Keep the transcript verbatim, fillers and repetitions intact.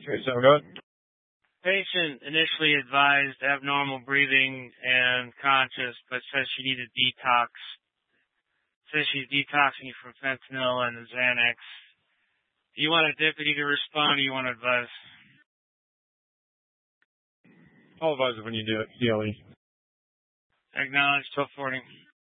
Okay, so go ahead. Patient initially advised abnormal breathing and conscious, but says she needed detox. Says she's detoxing you from fentanyl and Xanax. Do you want a deputy to respond, or you want to advise? I'll advise it when you do it, C L E. Acknowledge, twelve forty.